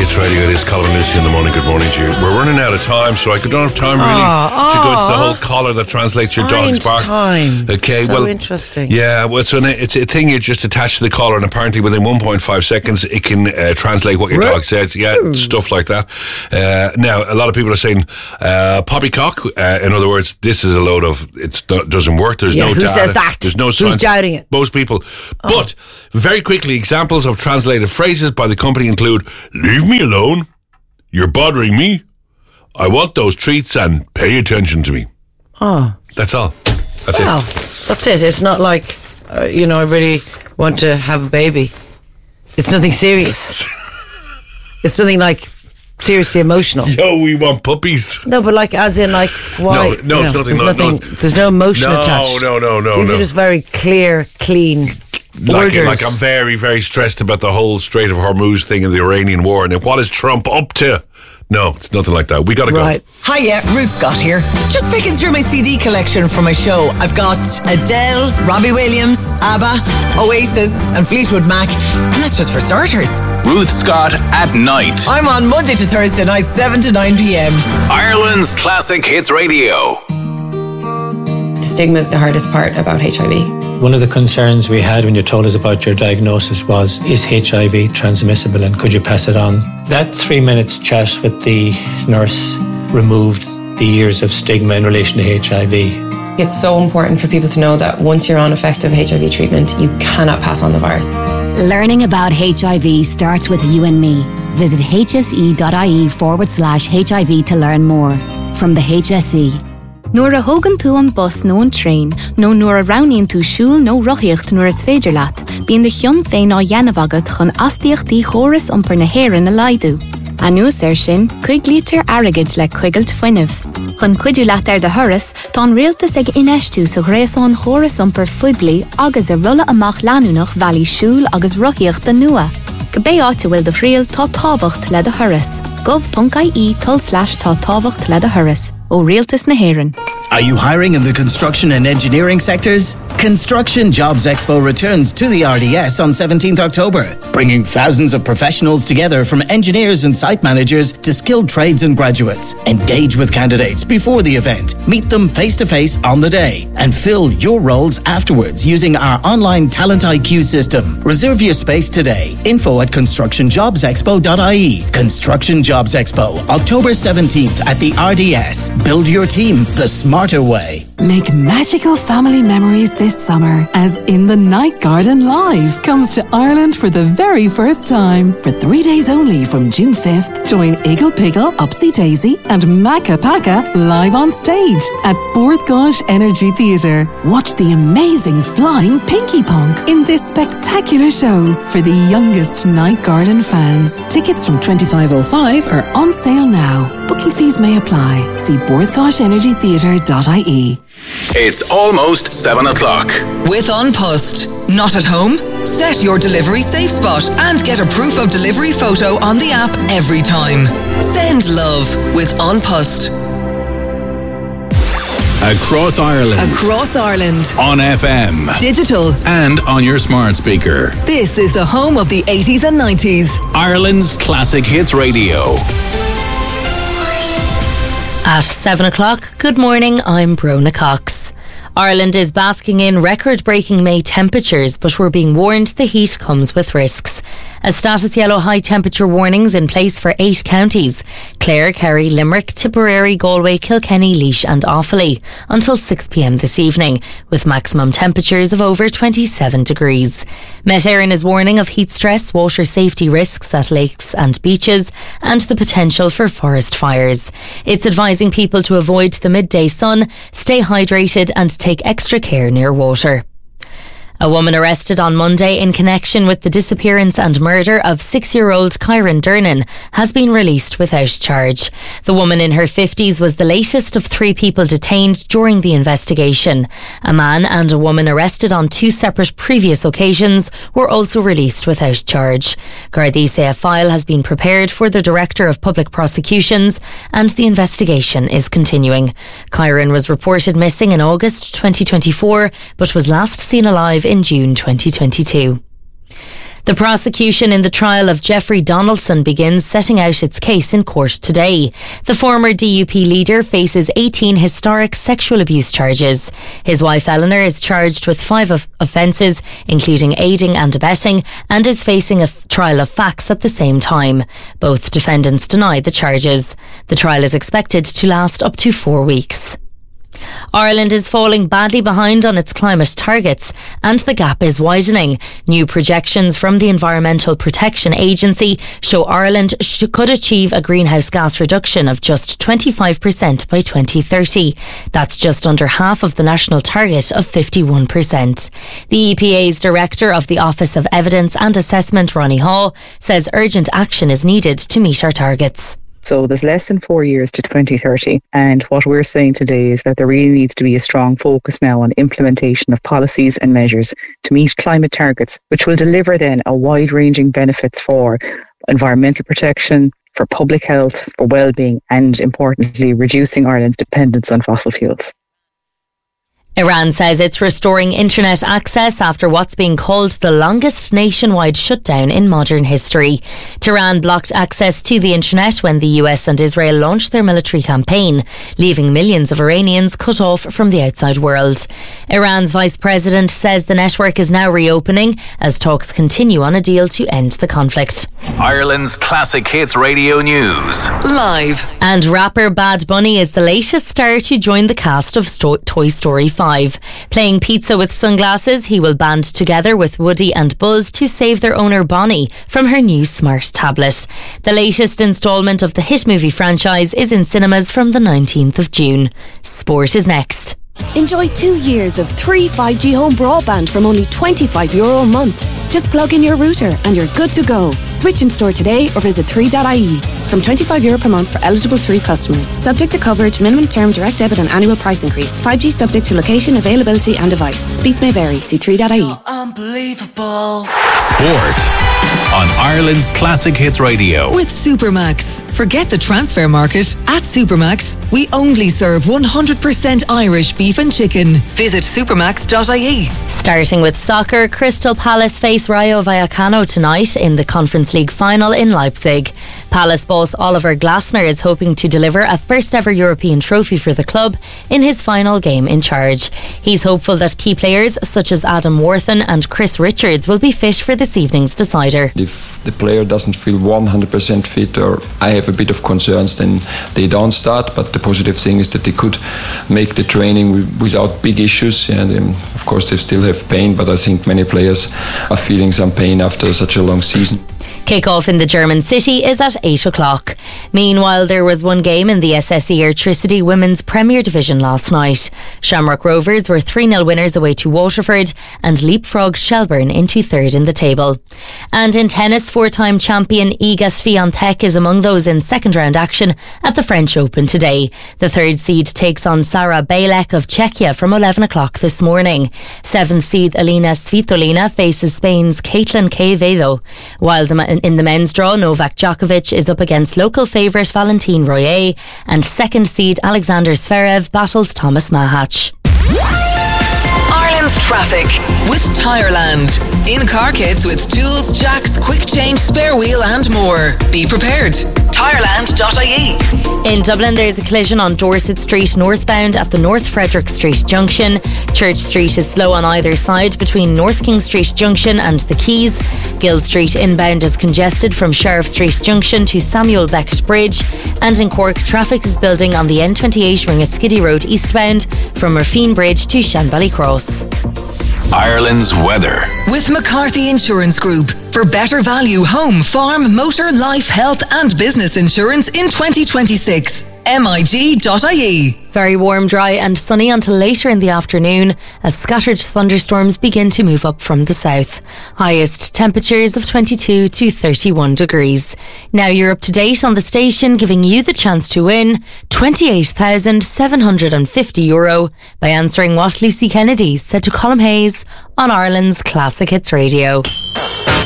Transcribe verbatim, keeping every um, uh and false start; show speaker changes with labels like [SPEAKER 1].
[SPEAKER 1] Hits Radio. It is Colin and Lucy in the morning. Good morning to you. We're running out of time, so I don't have time really oh, to go into the whole collar that translates your dog's bark.
[SPEAKER 2] Time.
[SPEAKER 1] Okay,
[SPEAKER 2] so
[SPEAKER 1] well,
[SPEAKER 2] interesting.
[SPEAKER 1] Yeah, well, it's, an, it's a thing you just attach to the collar, and apparently within one point five seconds it can uh, translate what your dog says. Yeah, stuff like that. Uh, now, a lot of people are saying uh, poppycock. Uh, in other words, this is a load of it doesn't work. There's
[SPEAKER 2] yeah,
[SPEAKER 1] no
[SPEAKER 2] who
[SPEAKER 1] data.
[SPEAKER 2] says that?
[SPEAKER 1] There's no
[SPEAKER 2] Who's
[SPEAKER 1] science.
[SPEAKER 2] doubting it?
[SPEAKER 1] Most people.
[SPEAKER 2] Oh.
[SPEAKER 1] But very quickly, examples of translated phrases by the company include: leave me alone, you're bothering me, I want those treats, and pay attention to me.
[SPEAKER 2] Oh.
[SPEAKER 1] That's all. That's
[SPEAKER 2] wow.
[SPEAKER 1] it.
[SPEAKER 2] That's it. It's not like, uh, you know, I really want to have a baby. It's nothing serious. It's nothing like seriously emotional.
[SPEAKER 1] Yo, we want puppies.
[SPEAKER 2] No, but like, as in, like, why?
[SPEAKER 1] No, no,
[SPEAKER 2] you know,
[SPEAKER 1] it's nothing.
[SPEAKER 2] There's,
[SPEAKER 1] No,
[SPEAKER 2] nothing
[SPEAKER 1] no,
[SPEAKER 2] there's no emotion
[SPEAKER 1] no,
[SPEAKER 2] attached.
[SPEAKER 1] No, no, no,
[SPEAKER 2] These
[SPEAKER 1] no.
[SPEAKER 2] are just very clear, clean
[SPEAKER 1] like,
[SPEAKER 2] orders.
[SPEAKER 1] like I'm very, very stressed about the whole Strait of Hormuz thing and the Iranian war. And what is Trump up to? No, it's nothing like that. We got to
[SPEAKER 2] right.
[SPEAKER 1] go.
[SPEAKER 3] Hiya, Ruth Scott here. Just picking through my C D collection for my show. I've got Adele, Robbie Williams, ABBA, Oasis and Fleetwood Mac. And that's just for starters.
[SPEAKER 4] Ruth Scott at night.
[SPEAKER 3] I'm on Monday to Thursday night, seven to nine p.m.
[SPEAKER 4] Ireland's Classic Hits Radio.
[SPEAKER 5] The stigma is the hardest part about H I V.
[SPEAKER 6] One of the concerns we had when you told us about your diagnosis was, is H I V transmissible and could you pass it on? That three minutes chat with the nurse removed the years of stigma in relation to H I V.
[SPEAKER 5] It's so important for people to know that once you're on effective H I V treatment, you cannot pass on the virus.
[SPEAKER 7] Learning about H I V starts with you and me. Visit hse.ie forward slash HIV to learn more. From the H S E.
[SPEAKER 8] Nuair a thugann tú an bus nó an train, nó nuair a roghnaíonn tú siúl nó rothaíocht nuair is féidir leat, bíonn de chion féin á dhéanamh agat chun astaíochtaí chóras iompar na hÉireann a laghadú. Anuas ar sin, chuig lítir airgid le chuigailt foiinnimh. Chun cuidiú leat ar de thuras, tá an rialtas ag inistú sa gréasán chóras iompar foiblí agus a rulla amach leanúnach bhealaí siúl agus rothaíocht nua. Go bé áite bhfuil de phríal tá tábhacht le de thuras. gov.ie tull slash tá tábhacht le de thuras. ó Rialtas na hÉireann.
[SPEAKER 9] Are you hiring in the construction and engineering sectors? Construction Jobs Expo returns to the R D S on seventeenth October, bringing thousands of professionals together from engineers and site managers to skilled trades and graduates. Engage with candidates before the event, meet them face-to-face on the day, and fill your roles afterwards using our online Talent I Q system. Reserve your space today. Info at construction jobs expo dot I E. Construction Jobs Expo, October seventeenth at the R D S. Build your team the smarter way.
[SPEAKER 10] Make magical family memories this summer as In the Night Garden Live comes to Ireland for the very first time. For three days only from June fifth, join Eagle Pickle, Upsy Daisy and Maca Paca live on stage at Bord Gáis Energy Theatre. Watch the amazing flying Pinky Punk in this spectacular show for the youngest Night Garden fans. Tickets from twenty-five oh five are on sale now. Booking fees may apply. See bord gáis energy theatre dot I E.
[SPEAKER 4] It's almost seven o'clock.
[SPEAKER 3] With An Post. Not at home? Set your delivery safe spot and get a proof of delivery photo on the app every time. Send love with An Post.
[SPEAKER 4] Across Ireland.
[SPEAKER 3] Across Ireland.
[SPEAKER 4] On F M.
[SPEAKER 3] Digital.
[SPEAKER 4] And on your smart speaker.
[SPEAKER 3] This is the home of the eighties and nineties.
[SPEAKER 4] Ireland's Classic Hits Radio.
[SPEAKER 11] At seven o'clock, good morning, I'm Brona Cox. Ireland is basking in record-breaking May temperatures, but we're being warned the heat comes with risks. A status yellow high temperature warnings in place for eight counties: Clare, Kerry, Limerick, Tipperary, Galway, Kilkenny, Laois and Offaly until six p.m. this evening, with maximum temperatures of over twenty-seven degrees. Met Éireann is warning of heat stress, water safety risks at lakes and beaches and the potential for forest fires. It's advising people to avoid the midday sun, stay hydrated and take extra care near water. A woman arrested on Monday in connection with the disappearance and murder of six-year-old Kyron Dernan has been released without charge. The woman in her fifties was the latest of three people detained during the investigation. A man and a woman arrested on two separate previous occasions were also released without charge. Gardaí say a file has been prepared for the Director of Public Prosecutions and the investigation is continuing. Kyron was reported missing in August twenty twenty-four but was last seen alive in June twenty twenty-two. The prosecution in the trial of Jeffrey Donaldson begins setting out its case in court today. The former D U P leader faces eighteen historic sexual abuse charges. His wife Eleanor is charged with five of- offences, including aiding and abetting, and is facing a f- trial of facts at the same time. Both defendants deny the charges. The trial is expected to last up to four weeks. Ireland is falling badly behind on its climate targets and the gap is widening. New projections from the Environmental Protection Agency show Ireland sh- could achieve a greenhouse gas reduction of just twenty-five percent by twenty thirty. That's just under half of the national target of fifty-one percent. The E P A's Director of the Office of Evidence and Assessment, Ronnie Hall, says urgent action is needed to meet our targets.
[SPEAKER 12] So there's less than four years to twenty thirty. And what we're saying today is that there really needs to be a strong focus now on implementation of policies and measures to meet climate targets, which will deliver then a wide-ranging benefits for environmental protection, for public health, for well-being, and importantly, reducing Ireland's dependence on fossil fuels.
[SPEAKER 11] Iran says it's restoring internet access after what's being called the longest nationwide shutdown in modern history. Tehran blocked access to the internet when the U S and Israel launched their military campaign, leaving millions of Iranians cut off from the outside world. Iran's vice president says the network is now reopening as talks continue on a deal to end the conflict.
[SPEAKER 4] Ireland's Classic Hits Radio News.
[SPEAKER 3] Live.
[SPEAKER 11] And rapper Bad Bunny is the latest star to join the cast of Sto- Toy Story five. Playing pizza with sunglasses, he will band together with Woody and Buzz to save their owner Bonnie from her new smart tablet. The latest instalment of the hit movie franchise is in cinemas from the nineteenth of June. Sport is next.
[SPEAKER 13] Enjoy two years of free five G home broadband from only twenty-five euro a month. Just plug in your router and you're good to go. Switch in store today or visit three dot I E. From twenty-five euro per month for eligible three customers. Subject to coverage, minimum term, direct debit and annual price increase. five G subject to location, availability and device. Speeds may vary. See three dot I E.
[SPEAKER 3] Unbelievable.
[SPEAKER 4] Sport on Ireland's Classic Hits Radio.
[SPEAKER 3] With Supermax. Forget the transfer market. At Supermax, we only serve one hundred percent Irish beef and chicken. Visit supermax dot I E.
[SPEAKER 11] Starting with soccer, Crystal Palace face Rayo Vallecano tonight in the Conference League final in Leipzig. Palace boss Oliver Glasner is hoping to deliver a first ever European trophy for the club in his final game in charge. He's hopeful that key players such as Adam Worthen and Chris Richards will be fit for this evening's decider.
[SPEAKER 14] If the player doesn't feel one hundred percent fit, or I have a bit of concerns, then they don't start. But the positive thing is that they could make the training without big issues. And um, of course they still have pain, but I think many players are feeling some pain after such a long season.
[SPEAKER 11] Kick-off in the German city is at eight o'clock. Meanwhile, there was one game in the S S E Airtricity Women's Premier Division last night. Shamrock Rovers were three nil winners away to Waterford and leapfrogged Shelburne into third in the table. And in tennis, four-time champion Iga Swiatek is among those in second-round action at the French Open today. The third seed takes on Sara Bejlek of Czechia from eleven o'clock this morning. Seventh seed Elena Svitolina faces Spain's Caitlin Quevedo, while the in the men's draw, Novak Djokovic is up against local favourite Valentine Royer, and second seed Alexander Zverev battles Thomas Mahach.
[SPEAKER 3] Ireland's traffic with Tireland. In car kits with tools, jacks, quick change, spare wheel and more. Be prepared. Tireland dot I E.
[SPEAKER 11] In Dublin, there's a collision on Dorset Street northbound at the North Frederick Street junction. Church Street is slow on either side between North King Street junction and the Quays. Gill Street inbound is congested from Sheriff Street junction to Samuel Beckett Bridge. And in Cork, traffic is building on the N twenty-eight Ringaskiddy Road eastbound from Murphy Bridge to Shanbally Cross.
[SPEAKER 4] Ireland's weather.
[SPEAKER 3] With McCarthy Insurance Group. For better value home, farm, motor, life, health and business insurance in twenty twenty-six. M I G dot I E.
[SPEAKER 11] Very warm, dry and sunny until later in the afternoon as scattered thunderstorms begin to move up from the south. Highest temperatures of twenty-two to thirty-one degrees. Now you're up to date on the station, giving you the chance to win twenty-eight thousand seven hundred fifty euro by answering what Lucy Kennedy said to Colm Hayes on Ireland's Classic Hits Radio.